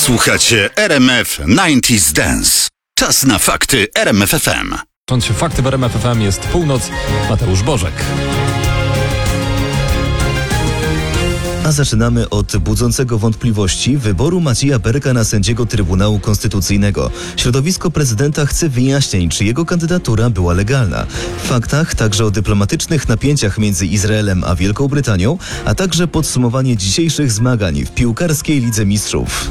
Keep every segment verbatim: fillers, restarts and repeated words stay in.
Słuchacie R M F dziewięćdziesiąt Dance. Czas na fakty R M F F M. Fakty w R M F F M jest północ. Mateusz Bożek. A zaczynamy od budzącego wątpliwości wyboru Macieja Bereka na sędziego Trybunału Konstytucyjnego. Środowisko prezydenta chce wyjaśnień, czy jego kandydatura była legalna. W faktach także o dyplomatycznych napięciach między Izraelem a Wielką Brytanią, a także podsumowanie dzisiejszych zmagań w piłkarskiej Lidze Mistrzów.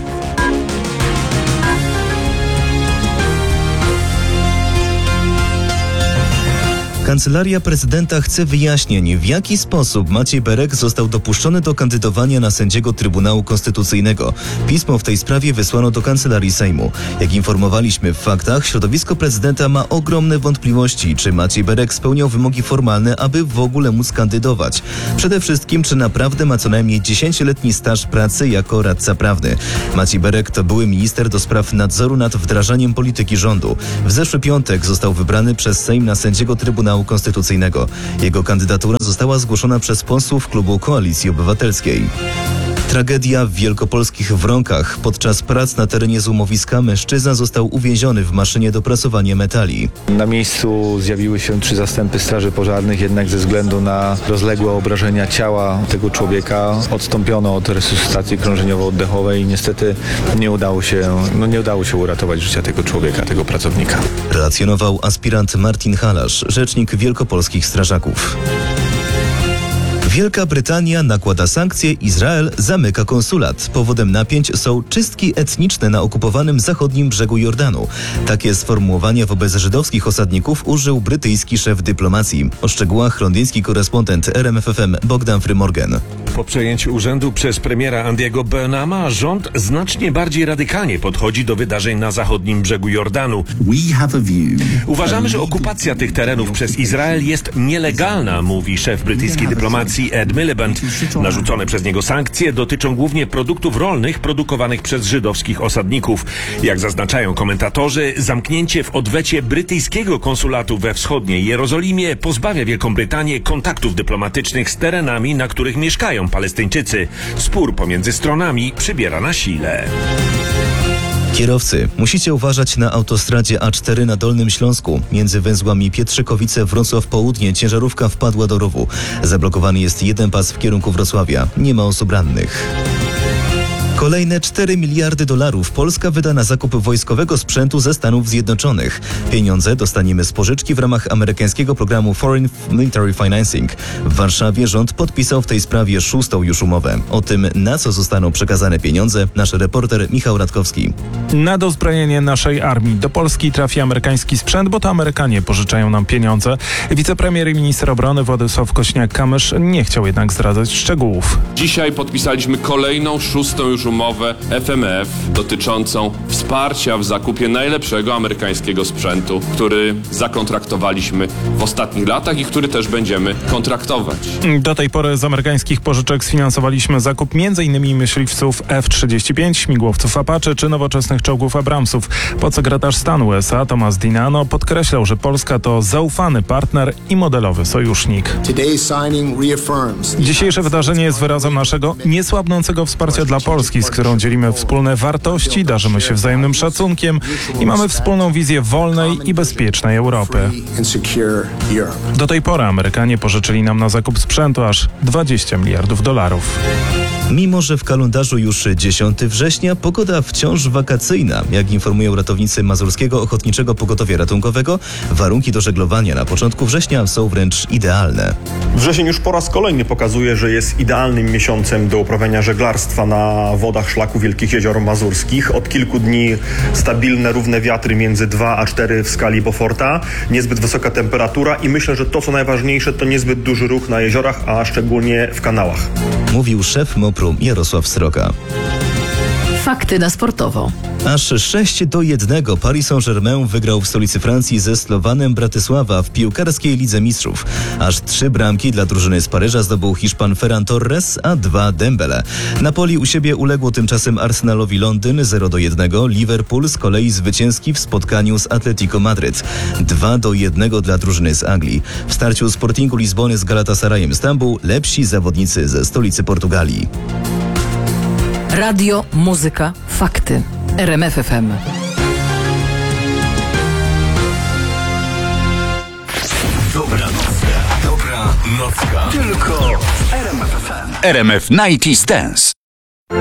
Kancelaria Prezydenta chce wyjaśnień, w jaki sposób Maciej Berek został dopuszczony do kandydowania na sędziego Trybunału Konstytucyjnego. Pismo w tej sprawie wysłano do Kancelarii Sejmu. Jak informowaliśmy w faktach, środowisko prezydenta ma ogromne wątpliwości, czy Maciej Berek spełniał wymogi formalne, aby w ogóle móc kandydować. Przede wszystkim, czy naprawdę ma co najmniej dziesięcioletni staż pracy jako radca prawny. Maciej Berek to były minister do spraw nadzoru nad wdrażaniem polityki rządu. W zeszły piątek został wybrany przez Sejm na sędziego Trybunału Konstytucyjnego. Jego kandydatura została zgłoszona przez posłów klubu Koalicji Obywatelskiej. Tragedia w wielkopolskich Wronkach. Podczas prac na terenie złomowiska mężczyzna został uwięziony w maszynie do prasowania metali. Na miejscu zjawiły się trzy zastępy straży pożarnych, jednak ze względu na rozległe obrażenia ciała tego człowieka odstąpiono od resuscytacji krążeniowo-oddechowej i niestety nie udało się, no nie udało się uratować życia tego człowieka, tego pracownika. Relacjonował aspirant Martin Halasz, rzecznik wielkopolskich strażaków. Wielka Brytania nakłada sankcje, Izrael zamyka konsulat. Powodem napięć są czystki etniczne na okupowanym zachodnim brzegu Jordanu. Takie sformułowania wobec żydowskich osadników użył brytyjski szef dyplomacji. O szczegółach londyński korespondent R M F F M Bogdan Frymorgan. Po przejęciu urzędu przez premiera Andiego Burnhama rząd znacznie bardziej radykalnie podchodzi do wydarzeń na zachodnim brzegu Jordanu. Uważamy, że okupacja tych terenów przez Izrael jest nielegalna, mówi szef brytyjskiej dyplomacji Ed Miliband. Narzucone przez niego sankcje dotyczą głównie produktów rolnych produkowanych przez żydowskich osadników. Jak zaznaczają komentatorzy, zamknięcie w odwecie brytyjskiego konsulatu we wschodniej Jerozolimie pozbawia Wielką Brytanię kontaktów dyplomatycznych z terenami, na których mieszkają Palestyńczycy. Spór pomiędzy stronami przybiera na sile. Kierowcy, musicie uważać na autostradzie A cztery na Dolnym Śląsku. Między węzłami Pietrzykowice-Wrocław Południe ciężarówka wpadła do rowu. Zablokowany jest jeden pas w kierunku Wrocławia. Nie ma osób rannych. Kolejne cztery miliardy dolarów Polska wyda na zakup wojskowego sprzętu ze Stanów Zjednoczonych. Pieniądze dostaniemy z pożyczki w ramach amerykańskiego programu Foreign Military Financing. W Warszawie rząd podpisał w tej sprawie szóstą już umowę. O tym, na co zostaną przekazane pieniądze, nasz reporter Michał Radkowski. Na dozbrojenie naszej armii do Polski trafi amerykański sprzęt, bo to Amerykanie pożyczają nam pieniądze. Wicepremier i minister obrony Władysław Kośniak-Kamysz nie chciał jednak zdradzać szczegółów. Dzisiaj podpisaliśmy kolejną, szóstą już umowę F M F dotyczącą wsparcia w zakupie najlepszego amerykańskiego sprzętu, który zakontraktowaliśmy w ostatnich latach i który też będziemy kontraktować. Do tej pory z amerykańskich pożyczek sfinansowaliśmy zakup m.in. myśliwców F trzydzieści pięć, śmigłowców Apache czy nowoczesnych czołgów Abramsów. Podsekretarz stanu U S A Thomas Dinano podkreślał, że Polska to zaufany partner i modelowy sojusznik. Dzisiejsze wydarzenie jest wyrazem naszego niesłabnącego wsparcia dla Polski, z którą dzielimy wspólne wartości, darzymy się wzajemnym szacunkiem i mamy wspólną wizję wolnej i bezpiecznej Europy. Do tej pory Amerykanie pożyczyli nam na zakup sprzętu aż dwadzieścia miliardów dolarów. Mimo że w kalendarzu już dziesiątego września, pogoda wciąż wakacyjna. Jak informują ratownicy Mazurskiego Ochotniczego Pogotowia Ratunkowego, warunki do żeglowania na początku września są wręcz idealne. Wrzesień już po raz kolejny pokazuje, że jest idealnym miesiącem do uprawiania żeglarstwa na wodach szlaku Wielkich Jezior Mazurskich. Od kilku dni stabilne, równe wiatry między dwa a cztery w skali Beauforta, niezbyt wysoka temperatura i myślę, że to co najważniejsze to niezbyt duży ruch na jeziorach, a szczególnie w kanałach. Mówił szef MOPR-u Jarosław Sroka. Fakty na sportowo. Aż sześć do jednego Paris Saint-Germain wygrał w stolicy Francji ze Slowanem Bratysława w piłkarskiej Lidze Mistrzów. Aż trzy bramki dla drużyny z Paryża zdobył Hiszpan Ferran Torres, a dwa Dembele. Napoli u siebie uległo tymczasem Arsenalowi Londyn zero do jednego. Liverpool z kolei zwycięski w spotkaniu z Atletico Madryt dwa do jednego dla drużyny z Anglii. W starciu Sportingu Lizbony z Galatasarayem Stambuł lepsi zawodnicy ze stolicy Portugalii. Radio, muzyka, Fakty. R M F F M. Dobra nocka, dobra nocka. Tylko w R M F F M. R M F dziewięćdziesiąt Dance.